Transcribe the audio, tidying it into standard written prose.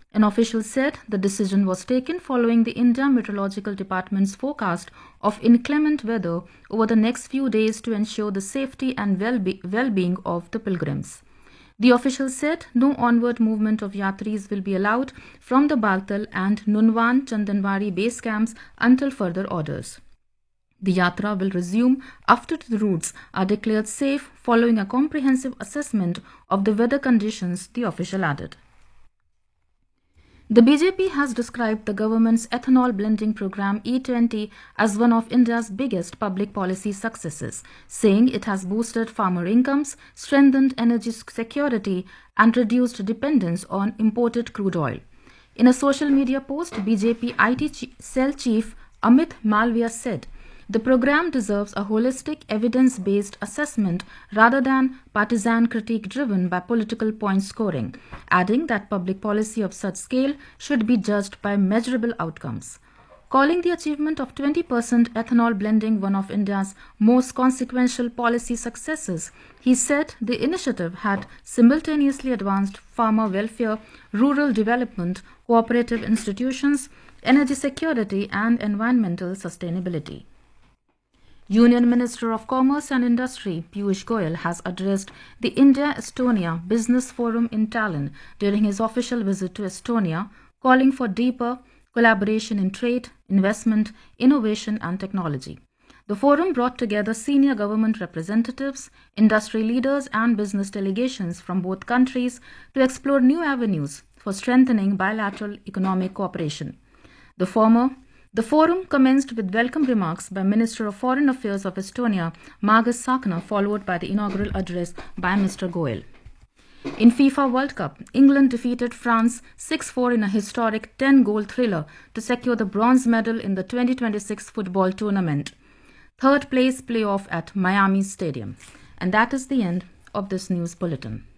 An official said the decision was taken following the India Meteorological Department's forecast of inclement weather over the next few days to ensure the safety and well-being of the pilgrims. The official said no onward movement of Yatris will be allowed from the Baltal and Nunwan Chandanwari base camps until further orders. The Yatra will resume after the routes are declared safe following a comprehensive assessment of the weather conditions, the official added. The BJP has described the government's ethanol blending program E20 as one of India's biggest public policy successes, saying it has boosted farmer incomes, strengthened energy security, and reduced dependence on imported crude oil. In a social media post, BJP IT cell chief Amit Malviya said, "The program deserves a holistic, evidence-based assessment rather than partisan critique driven by political point scoring," adding that public policy of such scale should be judged by measurable outcomes. Calling the achievement of 20% ethanol blending one of India's most consequential policy successes, he said the initiative had simultaneously advanced farmer welfare, rural development, cooperative institutions, energy security, and environmental sustainability. Union Minister of Commerce and Industry Piyush Goyal has addressed the India-Estonia Business Forum in Tallinn during his official visit to Estonia, calling for deeper collaboration in trade, investment, innovation and technology. The forum brought together senior government representatives, industry leaders and business delegations from both countries to explore new avenues for strengthening bilateral economic cooperation. The forum commenced with welcome remarks by Minister of Foreign Affairs of Estonia, Margus Tsahkna, followed by the inaugural address by Mr. Goyal. In FIFA World Cup, England defeated France 6-4 in a historic 10-goal thriller to secure the bronze medal in the 2026 football tournament. Third place playoff at Miami Stadium. And that is the end of this news bulletin.